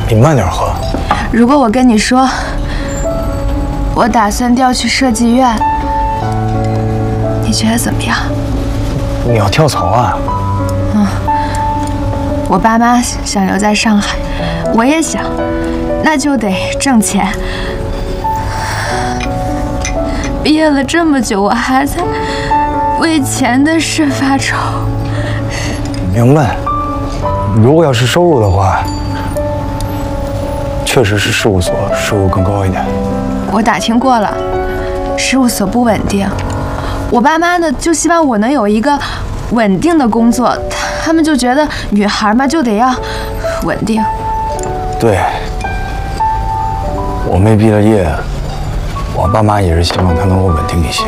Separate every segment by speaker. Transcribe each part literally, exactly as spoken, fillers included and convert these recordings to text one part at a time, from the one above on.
Speaker 1: 你慢点喝。
Speaker 2: 如果我跟你说，我打算调去设计院，你觉得怎么样？
Speaker 1: 你要跳槽啊？
Speaker 2: 嗯，我爸妈想留在上海，我也想，那就得挣钱。毕业了这么久，我还在为钱的事发愁。
Speaker 1: 明白。如果要是收入的话，确实是事务所收入更高一点。
Speaker 2: 我打听过了，事务所不稳定。我爸妈呢，就希望我能有一个稳定的工作，他们就觉得女孩嘛就得要稳定。
Speaker 1: 对，我妹毕了业，我爸妈也是希望她能够稳定一些。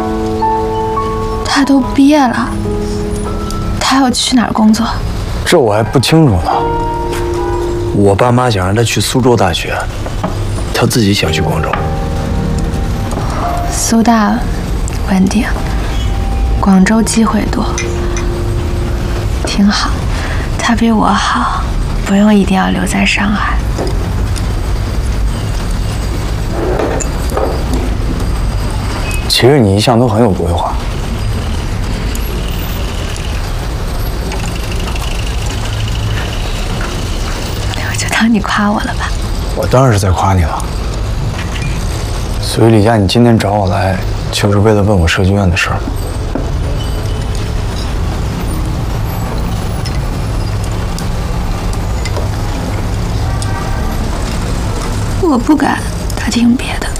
Speaker 2: 她都毕业了，她要去哪儿工作？
Speaker 1: 这我还不清楚呢。我爸妈想让她去苏州大学，她自己想去广州。
Speaker 2: 苏大稳定，广州机会多，挺好。她比我好，不用一定要留在上海。
Speaker 1: 其实你一向都很有规划。
Speaker 2: 我就当你夸我了吧。
Speaker 1: 我当然是在夸你了。所以李佳，你今天找我来，就是为了问我设计院的事儿。
Speaker 2: 我不敢打听别的。